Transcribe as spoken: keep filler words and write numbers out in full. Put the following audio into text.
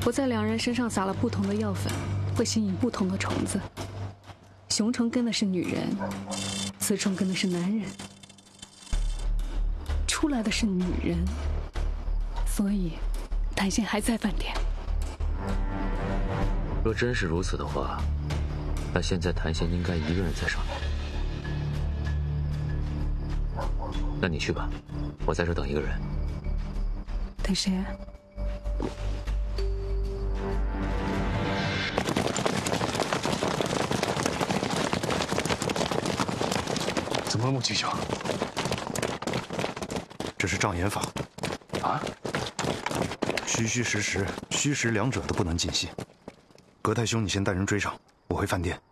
我在两人身上撒了不同的药粉，会吸引不同的虫子。雄虫跟的是女人，雌虫跟的是男人，出来的是女人，所以谭仙还在饭店。 若真是如此的话，那现在谭仙应该一个人在上面。那你去吧，我在这等一个人。 等谁？ 怎么那么蹊跷？ 这是障眼法啊！ 虚虚实实，虚实两者都不能尽信。葛太兄，你先带人追上，我回饭店。